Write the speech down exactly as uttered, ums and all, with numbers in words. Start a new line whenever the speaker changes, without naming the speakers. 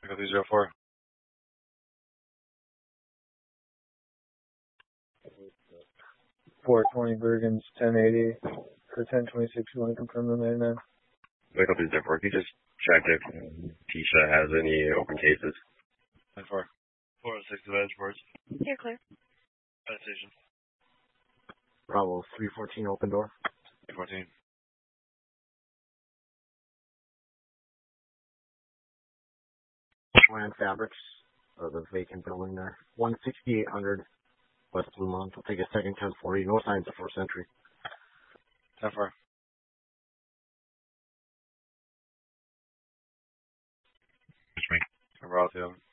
three zero four.
four twenty Bergen's ten eighty or ten twenty-six. You want to confirm the ninety-nine?
Wake up is different. You just check if Tisha has any open cases.
ten four. four oh six advantage boards.
You're clear.
Station.
Bravo three fourteen open door.
three fourteen.
Land Fabrics, or the vacant building there. one sixty-eight hundred West Bluemont. I'll take a second ten forty. No signs of first entry.
ten four.
It's me.
We're all together.